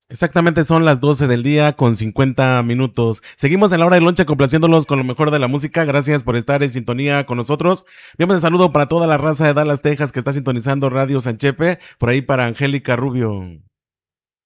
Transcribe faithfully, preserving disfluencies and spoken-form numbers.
Exactamente son las doce del día con cincuenta minutos. Seguimos en la hora de lonche complaciéndolos con lo mejor de la música. Gracias por estar en sintonía con nosotros. Enviamos un saludo para toda la raza de Dallas, Texas que está sintonizando Radio Sanchepe. Por ahí para Angélica Rubio.